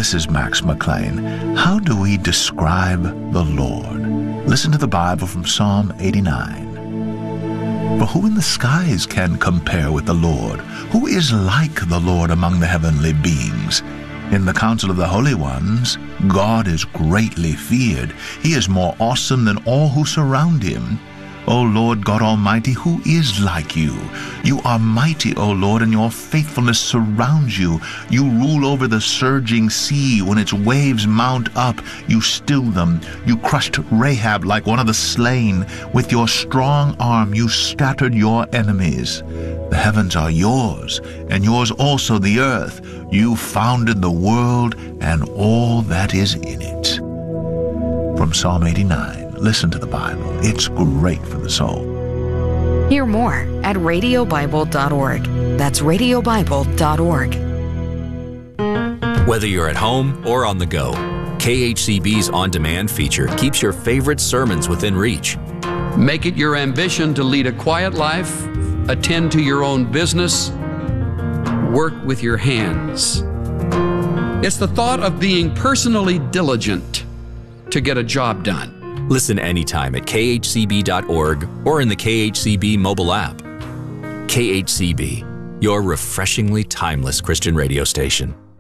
This is Max McLean. How do we describe the Lord? Listen to the Bible from Psalm 89. For who in the skies can compare with the Lord? Who is like the Lord among the heavenly beings? In the council of the holy ones, God is greatly feared. He is more awesome than all who surround him. O Lord God Almighty, who is like you? You are mighty, O Lord, and your faithfulness surrounds you. You rule over the surging sea. When its waves mount up, you still them. You crushed Rahab like one of the slain. With your strong arm you scattered your enemies. The heavens are yours, and yours also the earth. You founded the world and all that is in it. From Psalm 89. Listen to the Bible. It's great for the soul. Hear more at radiobible.org. That's radiobible.org. Whether you're at home or on the go, KHCB's On Demand feature keeps your favorite sermons within reach. Make it your ambition to lead a quiet life, attend to your own business, work with your hands. It's the thought of being personally diligent to get a job done. Listen anytime at khcb.org or in the KHCB mobile app. KHCB, your refreshingly timeless Christian radio station.